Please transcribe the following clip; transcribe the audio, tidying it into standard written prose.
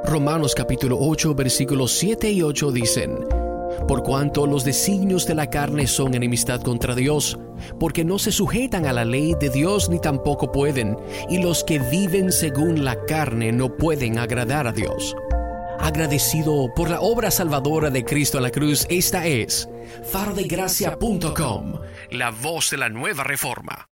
Romanos capítulo 8 versículos 7 y 8 dicen: Por cuanto los designios de la carne son enemistad contra Dios, porque no se sujetan a la ley de Dios ni tampoco pueden, y los que viven según la carne no pueden agradar a Dios. Agradecido por la obra salvadora de Cristo en la cruz, esta es farodegracia.com, la voz de la nueva reforma.